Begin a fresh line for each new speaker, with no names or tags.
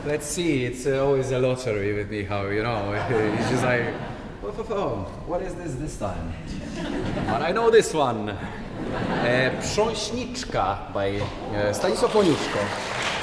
let's see. It's always a lottery with Michał, you know. He's just like, what is this time? But I know this one. Prząśniczka by Stanisław Oniuszko.